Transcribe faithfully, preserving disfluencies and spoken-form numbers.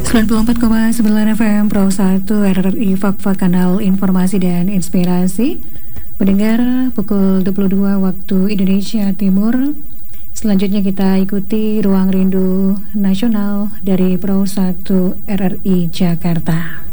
sembilan puluh empat koma sembilan F M Pro satu R R I Fakfa, kanal informasi dan inspirasi. Pendengar, pukul dua puluh dua waktu Indonesia Timur. Selanjutnya kita ikuti Ruang Rindu Nasional dari Pro satu R R I Jakarta.